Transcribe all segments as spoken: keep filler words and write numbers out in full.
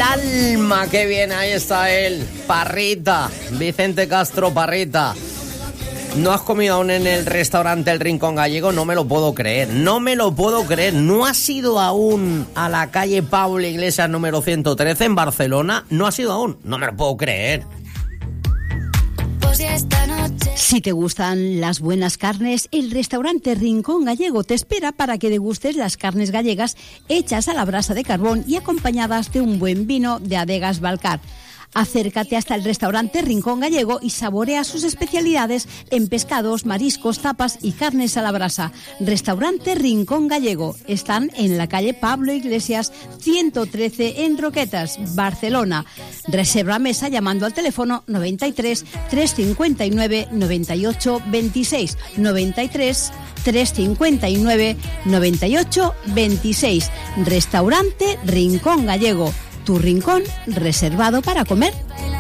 el alma. Qué bien, ahí está él. Parrita, Vicente Castro Parrita. ¿No has comido aún en el restaurante El Rincón Gallego? No me lo puedo creer, no me lo puedo creer. ¿No has ido aún a la calle Pablo Iglesias número ciento trece en Barcelona? ¿No has ido aún? No me lo puedo creer. Si te gustan las buenas carnes, el restaurante Rincón Gallego te espera para que degustes las carnes gallegas hechas a la brasa de carbón y acompañadas de un buen vino de Adegas Balcar. Acércate hasta el restaurante Rincón Gallego y saborea sus especialidades en pescados, mariscos, tapas y carnes a la brasa. Restaurante Rincón Gallego. Están en la calle Pablo Iglesias ciento trece en Roquetas, Barcelona. Reserva mesa llamando al teléfono noventa y tres, trescientos cincuenta y nueve, noventa y ocho veintiséis, noventa y tres, trescientos cincuenta y nueve, noventa y ocho veintiséis. Restaurante Rincón Gallego. Tu rincón reservado para comer.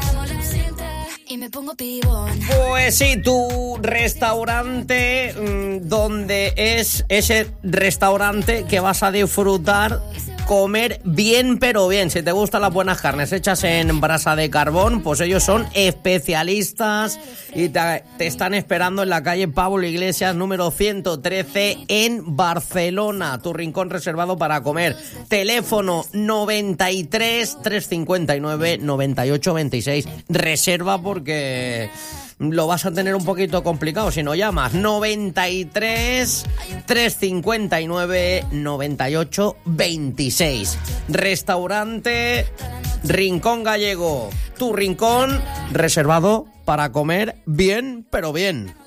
Pues sí, tu restaurante mmm, donde es ese restaurante que vas a disfrutar, comer bien pero bien. Si te gustan las buenas carnes hechas en brasa de carbón, pues ellos son especialistas y te, te están esperando en la calle Pablo Iglesias número ciento trece en Barcelona. Tu rincón reservado para comer. Teléfono noventa y tres, trescientos cincuenta y nueve, noventa y ocho veintiséis. Reserva porque lo vas a tener un poquito complicado si no llamas. noventa y tres, trescientos cincuenta y nueve, noventa y ocho veintiséis. Restaurante Rincón Gallego. Tu rincón reservado para comer bien, pero bien.